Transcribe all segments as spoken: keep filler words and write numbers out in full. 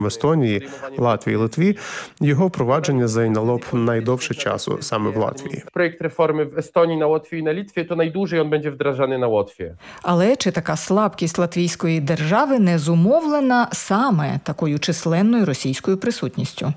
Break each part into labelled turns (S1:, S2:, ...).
S1: В Естонії, Латвії, Литві його впровадження зайняло б найдовше часу саме в Латвії.
S2: Проєкт реформи в Естонії, на Латвії і на Литві, то найдужче він буде вдражаний на Латвії.
S3: Але чи така слабкість латвійської держави не зумовлена саме такою численною російською присутністю?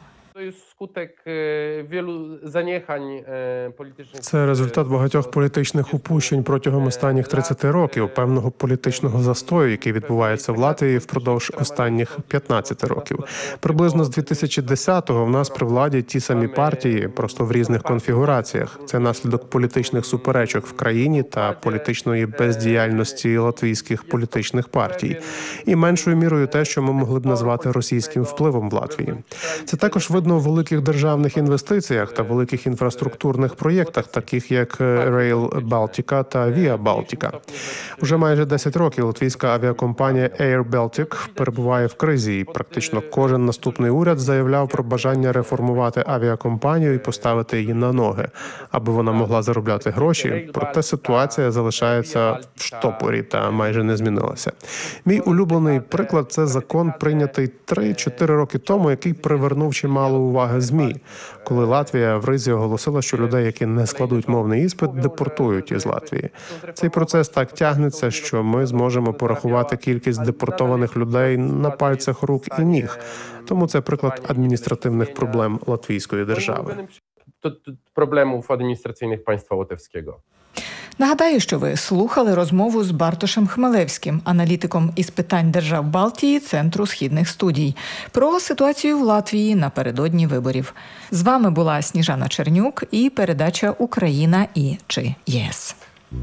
S1: Це результат багатьох політичних упущень протягом останніх тридцяти років, певного політичного застою, який відбувається в Латвії впродовж останніх п'ятнадцяти років. Приблизно з дві тисячі десятого в нас при владі ті самі партії, просто в різних конфігураціях. Це наслідок політичних суперечок в країні та політичної бездіяльності латвійських політичних партій. І меншою мірою те, що ми могли б назвати російським впливом в Латвії. Це також видно у великих державних інвестиціях та великих інфраструктурних проєктах, таких як Rail Baltica та Via Baltica. Уже майже десять років латвійська авіакомпанія Air Baltic перебуває в кризі, і практично кожен наступний уряд заявляв про бажання реформувати авіакомпанію і поставити її на ноги, аби вона могла заробляти гроші. Проте ситуація залишається в штопорі та майже не змінилася. Мій улюблений приклад – це закон, прийнятий три-чотири роки тому, який привернув чимало уваги ЗМІ, коли Латвія в Ризі оголосила, що людей, які не складуть мовний іспит, депортують із Латвії. Цей процес так тягнеться, що ми зможемо порахувати кількість депортованих людей на пальцях рук і ніг. Тому це приклад адміністративних проблем латвійської держави.
S2: Проблемів адміністраційних państwa łotewskiego.
S3: Нагадаю, що ви слухали розмову з Бартошем Хмелевським, аналітиком із питань держав Балтії Центру східних студій, про ситуацію в Латвії напередодні виборів. З вами була Сніжана Чернюк і передача «Україна і чи ЄС».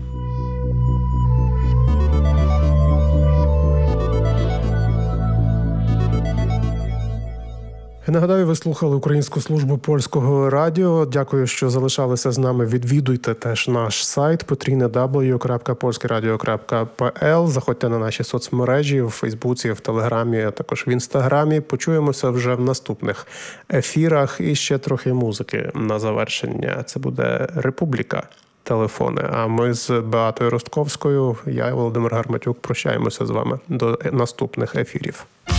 S1: Нагадаю, ви слухали Українську службу польського радіо. Дякую, що залишалися з нами. Відвідуйте теж наш сайт потрійне дабл ю крапка польське радіо крапка пе ел. Заходьте на наші соцмережі в Фейсбуці, в Телеграмі, а також в Інстаграмі. Почуємося вже в наступних ефірах. І ще трохи музики на завершення. Це буде «Републіка». Телефони. А ми з Беатою Ростковською, я, Володимир Гарматюк, прощаємося з вами до наступних ефірів.